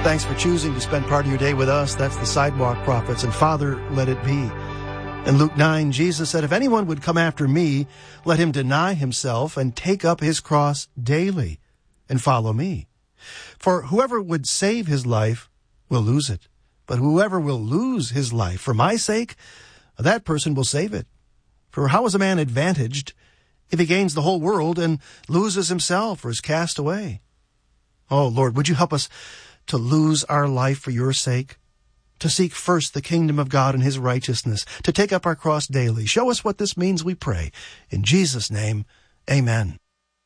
Thanks for choosing to spend part of your day with us. That's the Sidewalk Prophets, and Father, let it be. In Luke 9, Jesus said, if anyone would come after me, let him deny himself and take up his cross daily and follow me. For whoever would save his life will lose it. But whoever will lose his life for my sake, that person will save it. For how is a man advantaged if he gains the whole world and loses himself or is cast away? Oh, Lord, would you help us to lose our life for your sake, to seek first the kingdom of God and his righteousness, to take up our cross daily. Show us what this means, we pray. In Jesus' name, amen.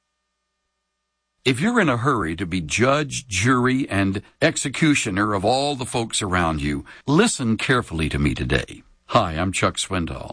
If you're in a hurry to be judge, jury, and executioner of all the folks around you, listen carefully to me today. Hi, I'm Chuck Swindoll.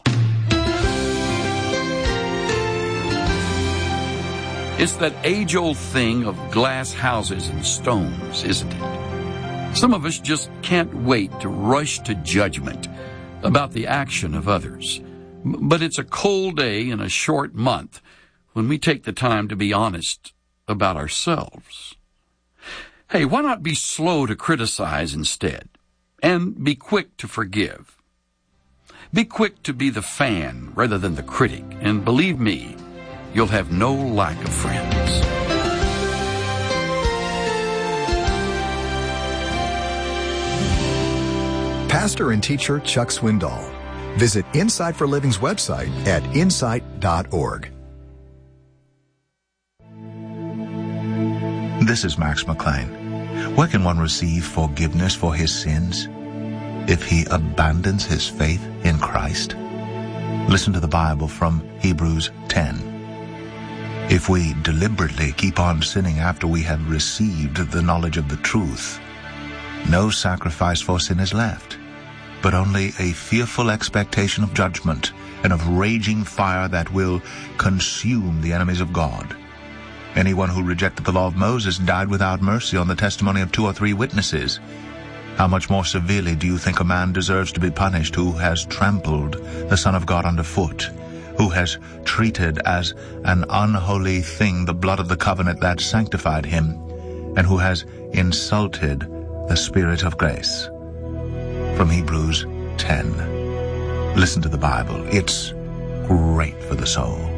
It's that age-old thing of glass houses and stones, isn't it? Some of us just can't wait to rush to judgment about the action of others. But it's a cold day in a short month when we take the time to be honest about ourselves. Hey, why not be slow to criticize instead, and be quick to forgive? Be quick to be the fan rather than the critic, and believe me, you'll have no lack of friends. Pastor and teacher Chuck Swindoll. Visit Insight for Living's website at insight.org. This is Max McLean. Where can one receive forgiveness for his sins? If he abandons his faith in Christ? Listen to the Bible from Hebrews 10. If we deliberately keep on sinning after we have received the knowledge of the truth, no sacrifice for sin is left, but only a fearful expectation of judgment and of raging fire that will consume the enemies of God. Anyone who rejected the law of Moses died without mercy on the testimony of 2 or 3 witnesses. How much more severely do you think a man deserves to be punished who has trampled the Son of God underfoot, who has treated as an unholy thing the blood of the covenant that sanctified him, and who has insulted the Spirit of grace? From Hebrews 10. Listen to the Bible. It's great for the soul.